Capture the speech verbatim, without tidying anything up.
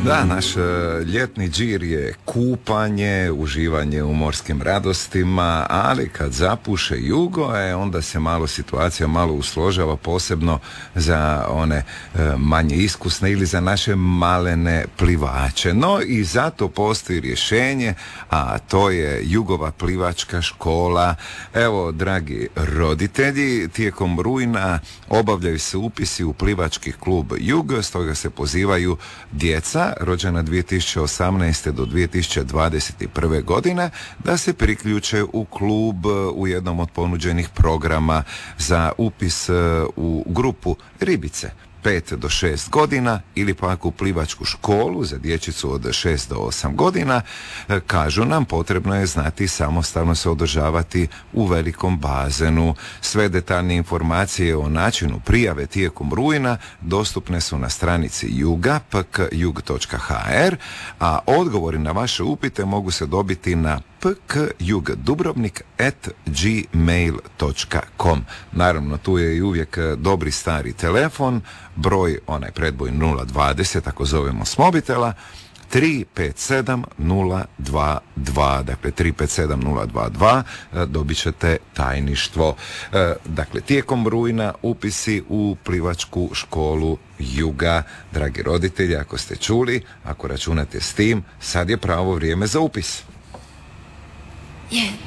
Da, naš uh, ljetni džir je kupanje, uživanje u morskim radostima, ali kad zapuše jugo, e, onda se malo situacija malo usložava, posebno za one uh, manje iskusne ili za naše malene plivače. No i zato postoji rješenje, a to je Jugova plivačka škola. Evo, dragi roditelji, tijekom rujna obavljaju se upisi u plivački klub Jug, stoga se pozivaju djeca rođena dvije tisuće osamnaeste do dvije tisuće dvadeset prve godine da se priključe u klub u jednom od ponuđenih programa za upis u grupu ribice pet do šest godina ili pak u plivačku školu za dječicu od šest do osam godina. Kažu nam, potrebno je znati samostalno se održavati u velikom bazenu. Sve detaljne informacije o načinu prijave tijekom rujna dostupne su na stranici Juga p k jug točka h r, a odgovori na vaše upite mogu se dobiti na p k jug dubrovnik at gmail točka com. Naravno, tu je i uvijek dobri stari telefon, broj onaj predboj nula dvadeset ako zovemo s mobitela, tri pet sedam nula dva dva, dakle tri pet sedam nula dva dva, dobit ćete tajništvo. Dakle, tijekom rujna upisi u plivačku školu Juga. Dragi roditelji, ako ste čuli, ako računate s tim, sad je pravo vrijeme za upis. Yeah.